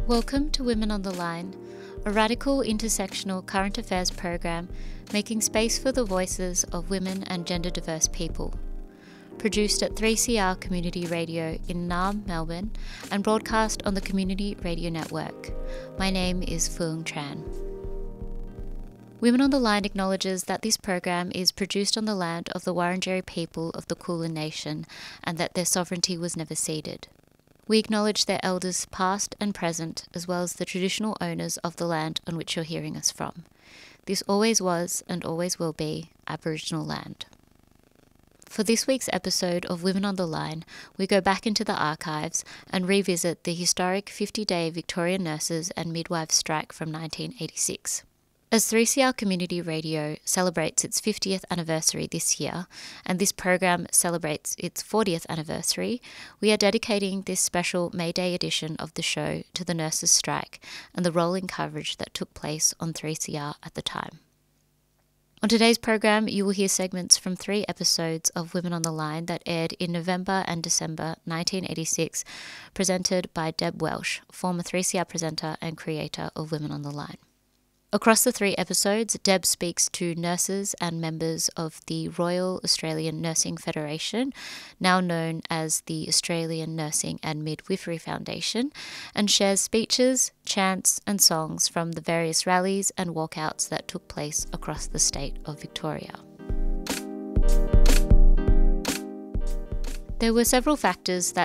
Welcome to Women on the Line, a radical intersectional current affairs program making space for the voices of women and gender diverse people. Produced at 3CR Community Radio in Naarm, Melbourne, and broadcast on the Community Radio Network. My name is Phuong Tran. Women on the Line acknowledges that this program is produced on the land of the Wurundjeri people of the Kulin Nation and that their sovereignty was never ceded. We acknowledge their elders past and present, as well as the traditional owners of the land on which you're hearing us from. This always was and always will be Aboriginal land. For this week's episode of Women on the Line, we go back into the archives and revisit the historic 50-day Victorian nurses and midwives strike from 1986. As 3CR Community Radio celebrates its 50th anniversary this year, and this program celebrates its 40th anniversary, we are dedicating this special May Day edition of the show to the nurses' strike and the rolling coverage that took place on 3CR at the time. On today's program, you will hear segments from 3 episodes of Women on the Line that aired in November and December 1986, presented by Deb Welsh, former 3CR presenter and creator of Women on the Line. Across the 3 episodes, Deb speaks to nurses and members of the Royal Australian Nursing Federation, now known as the Australian Nursing and Midwifery Foundation, and shares speeches, chants and songs from the various rallies and walkouts that took place across the state of Victoria. There were several factors that